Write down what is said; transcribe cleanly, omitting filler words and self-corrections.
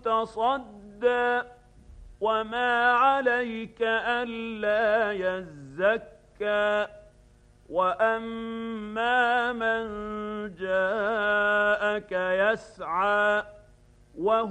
تصدى وما عليك ألا يزكى وأما من جاءك يسعى